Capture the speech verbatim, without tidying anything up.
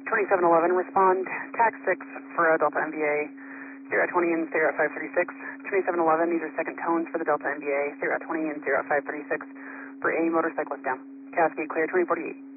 twenty-seven eleven, respond, tax six for uh, Delta M B A, zero twenty and zero five thirty-six. twenty-seven eleven, these are second tones for the Delta M B A, zero twenty and zero five thirty-six for a motorcyclist down. Cascade clear, twenty forty-eight.